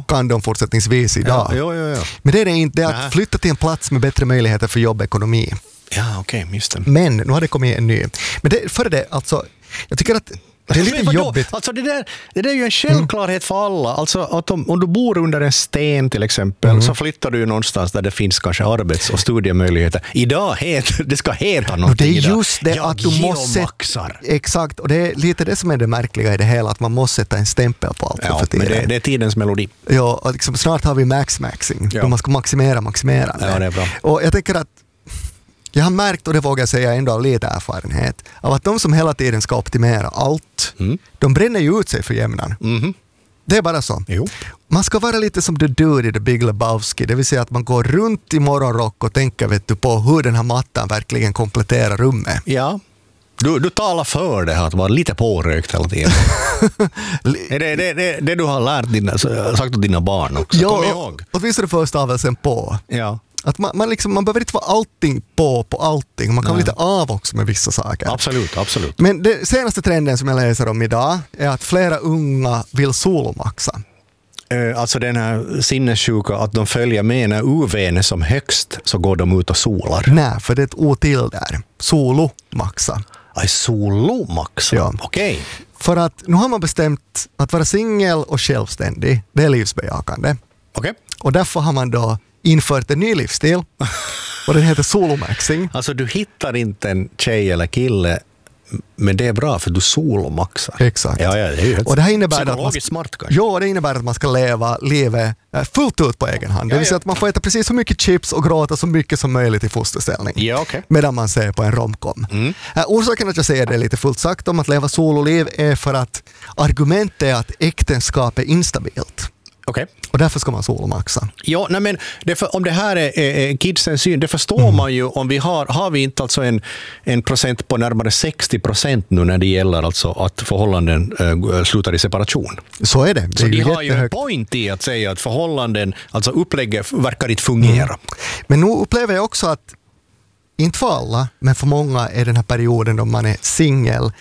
kan de fortsättningsvis idag. Ja. Men det är inte, det är att flytta till en plats med bättre möjligheter för jobbekonomi. Ja, okej, just det. Men nu har det kommit en ny. Men före det, alltså, jag tycker att det är lite jobbigt. Alltså det där är ju en självklarhet för alla. Alltså att om du bor under en sten till exempel så flyttar du ju någonstans där det finns kanske arbets- och studiemöjligheter. Idag det ska heta någonting. Och det är just det att du måste... Exakt, och det är lite det som är det märkliga i det hela, att man måste sätta en stämpel på allt. Ja, men det är tidens melodi. Ja, och liksom, snart har vi maxing. Ja. Man ska maximera. Ja, det är bra. Och jag tänker att jag har märkt, och det vågar jag säga ändå av lite erfarenhet, av att de som hela tiden ska optimera allt, de bränner ju ut sig för jämnan. Det är bara så. Jo. Man ska vara lite som The Dude i The Big Lebowski, det vill säga att man går runt i morgonrock och tänker på hur den här mattan verkligen kompletterar rummet. Ja. Du talar för det här att vara lite pårökt hela tiden. det du har lärt sagt åt dina barn också. Kom ihåg. Och visst är det förstavelsen på. Ja. Att man behöver inte vara allting på allting. Man kan vara lite av också med vissa saker. Absolut. Men det senaste trenden som jag läser om idag är att flera unga vill solomaxa. Alltså den här sinnessjuka att de följer med när UV:n är som högst så går de ut och solar. Nej, för det är ett O till där. Solomaxa. Solomaxa? Ja. Okej. För att nu har man bestämt att vara singel och självständig, det är livsbejakande. Okej. Och därför har man då infört en ny livsstil och den heter solomaxing. Alltså du hittar inte en tjej eller kille, men det är bra för du solomaxar. Exakt. Ja, det är ju och det här innebär psykologiskt smart kanske. Ja, det innebär att man ska leva livet fullt ut på egen hand. Det vill säga att man får äta precis så mycket chips och gråta så mycket som möjligt i fosterställning. Ja, okay. Medan man ser på en romcom. Orsaken att jag säger det lite fullt sagt om att leva sololiv är för att argumentet är att äktenskap är instabilt. Okay. Och därför ska man solomaxa. Ja, nej men om det här är kidsens syn, det förstår man ju om vi har vi inte alltså en procent på närmare 60% nu när det gäller alltså att förhållanden slutar i separation. Så är det. Så de har ju en point i att säga att förhållanden, alltså upplägget verkar inte fungera. Men nu upplever jag också att inte för alla, men för många är den här perioden då man är singel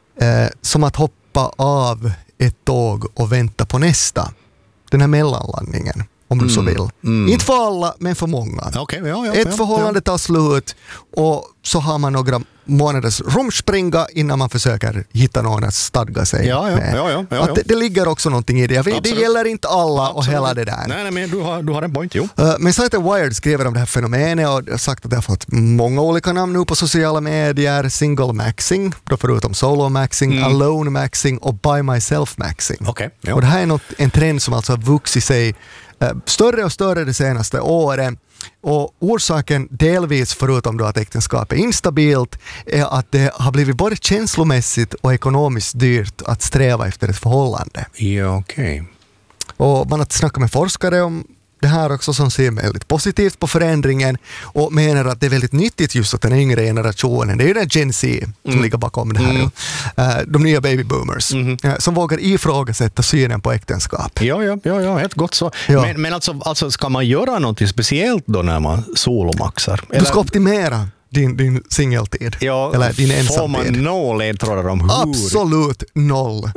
som att hoppa av ett tåg och vänta på nästa. Den här mellanlandningen, om du så vill. Inte för alla, men för många. Okay, ett förhållande tar slut och så har man några månaders rumspringa innan man försöker hitta någon att stadga sig med. Att det ligger också någonting i det. Det gäller inte alla och hela det där. Nej, men du har en point, jo. Men sajten Wired skriver om det här fenomenet och sagt att det har fått många olika namn nu på sociala medier. Single maxing, då förutom solo maxing, alone maxing och by myself maxing. Okay, och det här är en trend som alltså har vuxit sig större och större det senaste året. Och orsaken delvis, förutom då att äktenskap är instabilt, är att det har blivit både känslomässigt och ekonomiskt dyrt att sträva efter ett förhållande. Ja, okej. Och man har snackat med forskare om det här också som ser väldigt positivt på förändringen och menar att det är väldigt nyttigt just att den yngre generationen, det är ju den Gen Z som ligger bakom det här de nya baby boomers som vågar ifrågasätta synen på äktenskap. Ja, helt gott så. Ja. Men alltså ska man göra något speciellt då när man solomaxar? Du ska optimera din singeltid. Ja, eller din ensamtid. Får man noll ledtrådar om hur? Absolut noll.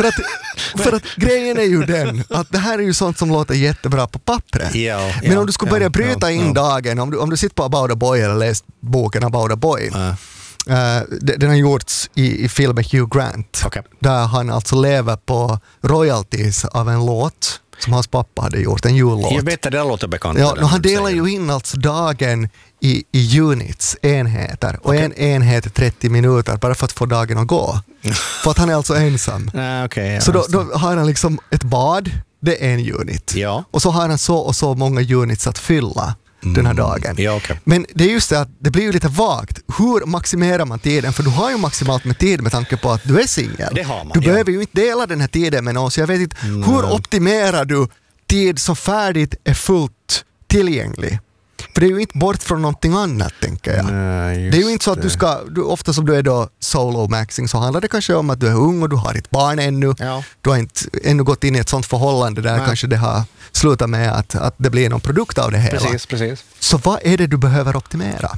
för att grejen är ju den att det här är ju sånt som låter jättebra på pappret. Men om du skulle börja bryta in dagen, om du sitter på About a Boy eller läst boken About a Boy, den har gjorts i filmen Hugh Grant, där han alltså lever på royalties av en låt som hans pappa hade gjort, en jullåt. Jag vet att det låter bekant. Ja, han delar ju in alltså dagen i units, enheter. Och en enhet är 30 minuter bara för att få dagen att gå. För att han är alltså ensam. Så då har han liksom ett bad, det är en unit. Ja. Och så har han så och så många units att fylla den här dagen. Ja, men det är just det att det blir ju lite vagt. Hur maximerar man tiden? För du har ju maximalt med tid med tanke på att du är singel. Det har man, du behöver ju inte dela den här tiden med någon. Så jag vet inte, hur optimerar du tid som färdigt är fullt tillgänglig? För det är ju inte bort från någonting annat, tänker jag. Nej, det är ju inte så att ofta som du är då solo maxing så handlar det kanske om att du är ung och du har ett barn ännu. Ja. Du har inte ännu gått in i ett sånt förhållande där kanske det har slutat med att det blir någon produkt av det hela. Precis. Så vad är det du behöver optimera?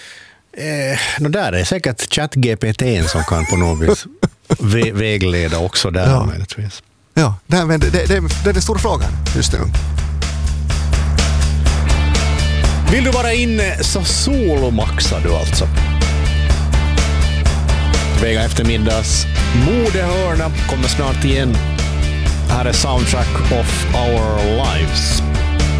Där är säkert ChatGPT som kan på något vis vägleda också där möjligtvis. Ja, det är den stora frågan just nu. Vill du vara inne så solomaxar du alltså. Vega eftermiddags modehörna kommer snart igen. Här är Soundtrack of Our Lives.